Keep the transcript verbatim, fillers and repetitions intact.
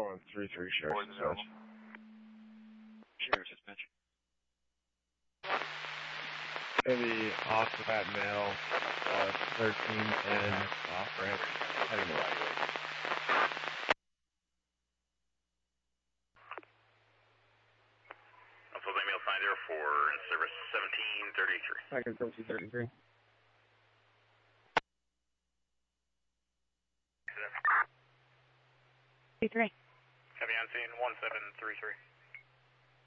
one three three, Sheriff's Dispatch. Sheriff's Dispatch. Maybe off of that mail, uh, thirteen ten, off ramp, heading right. Also, the mail sign there for service seventeen thirty-three. I can seventeen thirty-three. Three three. Heavy on scene one seven three three.